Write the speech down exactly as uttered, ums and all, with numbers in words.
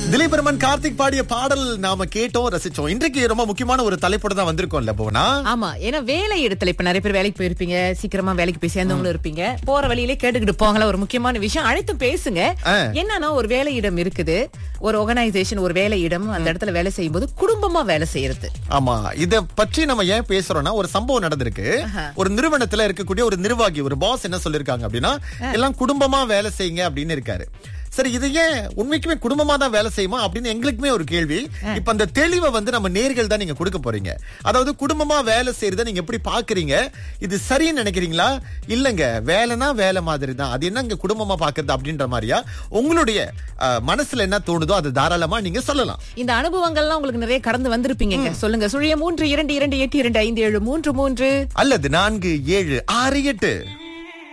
திலீப் பெருமன் கார்த்திக் பாடிய பாடல் நாம கேட்டோம், ரசிச்சோம். இன்றைக்கு ரொம்ப முக்கியமான ஒரு தலைப்போட தான் வந்திருக்கோம்ல போனா. ஆமா, ஏன்னா வேலை இடத்துல இப்ப நிறைய பேர் வேலைக்கு போயிருப்பீங்க, சீக்கிரமா வேலைக்கு போய் சேர்ந்தவங்களும் இருப்பீங்க. போற வழியிலே கேட்டுக்கிட்டு போங்களா, ஒரு முக்கியமான விஷயம் அழைத்து பேசுங்க. என்னன்னா, ஒரு வேலை இடம் இருக்குது, ஒரு ஆர்கனைசேஷன், ஒரு வேலை இடம், அந்த இடத்துல வேலை செய்யும் போது குடும்பமா வேலை செய்யறது. ஆமா, இத பற்றி நம்ம ஏன் பேசுறோம்னா, ஒரு சம்பவம் நடந்திருக்கு. ஒரு நிறுவனத்துல இருக்கக்கூடிய ஒரு நிர்வாகி, ஒரு பாஸ் என்ன சொல்லிருக்காங்க அப்படின்னா, எல்லாம் குடும்பமா வேலை செய்யுங்க அப்படின்னு இருக்காரு. சரி, இது ஏன் உண்மைக்குமே குடும்பமா தான் வேலை செய்யுமா அப்படின்னு எங்களுக்குமே ஒரு கேள்வி. இப்ப அந்த தெளிவை வந்து நம்ம நேர்கள் தான் நீங்க கொடுக்க போறீங்க. அதாவது குடும்பமா வேலை செய்யறத நீங்க எப்படி பாக்குறீங்க? இது சரின்னு நினைக்கிறீங்களா? இல்லங்க, வேலைனா வேலை மாதிரி தான், அது என்னங்க குடும்பமா பாக்குறது அப்படின்ற மாதிரியா உங்களுடைய மனசுல என்ன தோணுதோ அது தாராளமா நீங்க சொல்லலாம். இந்த அனுபவங்கள்லாம் உங்களுக்கு நிறைய கடந்து வந்திருப்பீங்க. சொல்லுங்க. சுழிய மூன்று இரண்டு இரண்டு எட்டு இரண்டு ஐந்து ஏழு மூன்று மூன்று அல்லது நான்கு ஏழு ஆறு எட்டு.